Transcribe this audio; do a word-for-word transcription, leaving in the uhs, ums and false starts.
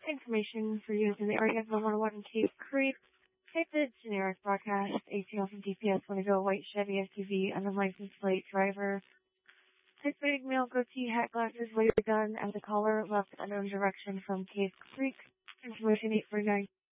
Information for use in the area of the one oh one in Cave Creek. Connected generic broadcast, A T L from D P S, want to go white Chevy S U V, unlicensed plate driver. Type big male goatee, hat glasses, laser gun, as a caller, left unknown direction from Cave Creek. Information eight four nine.